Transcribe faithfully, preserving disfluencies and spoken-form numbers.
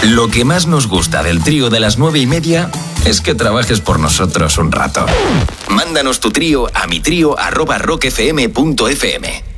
Lo que más nos gusta del trío de las nueve y media es que trabajes por nosotros un rato. Mándanos tu trío a mitrío arroba rock f m punto f m.